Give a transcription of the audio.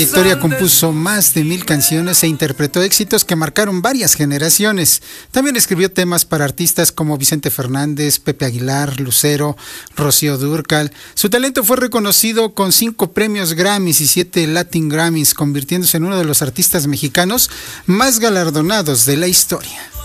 Victoria compuso más de 1000 canciones e interpretó éxitos que marcaron varias generaciones. También escribió temas para artistas como Vicente Fernández, Pepe Aguilar, Lucero, Rocío Dúrcal. Su talento fue reconocido con 5 premios Grammys y 7 Latin Grammys, convirtiéndose en uno de los artistas mexicanos más galardonados de la historia.